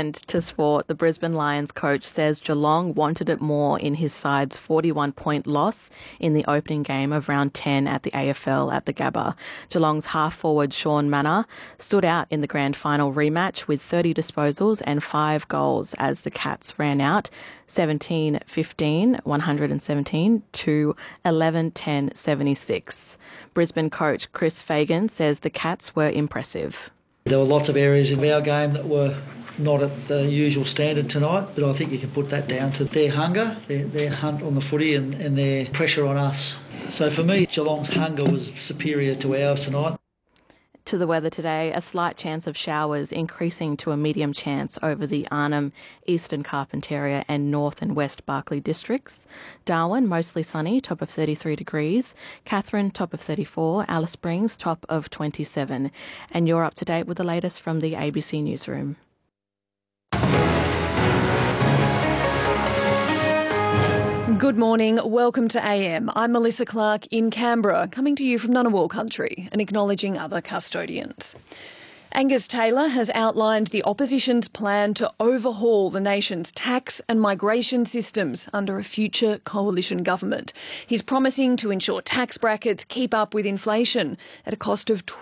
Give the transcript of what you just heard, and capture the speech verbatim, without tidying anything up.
And to sport, the Brisbane Lions coach says Geelong wanted it more in his side's forty-one point loss in the opening game of round ten at the A F L at the Gabba. Geelong's half-forward Sean Manor stood out in the grand final rematch with thirty disposals and five goals as the Cats ran out seventeen fifteen, one hundred seventeen to eleven ten seventy-six. Brisbane coach Chris Fagan says the Cats were impressive. There were lots of areas in our game that were not at the usual standard tonight, but I think you can put that down to their hunger, their, their hunt on the footy and, and their pressure on us. So for me, Geelong's hunger was superior to ours tonight. To the weather today, a slight chance of showers increasing to a medium chance over the Arnhem, Eastern Carpentaria and North and West Barkly districts. Darwin, mostly sunny, top of thirty-three degrees. Katherine, top of thirty-four. Alice Springs, top of twenty-seven. And you're up to date with the latest from the A B C Newsroom. Good morning, welcome to A M. I'm Melissa Clark in Canberra, coming to you from Ngunnawal country and acknowledging other custodians. Angus Taylor has outlined the opposition's plan to overhaul the nation's tax and migration systems under a future coalition government. He's promising to ensure tax brackets keep up with inflation at a cost of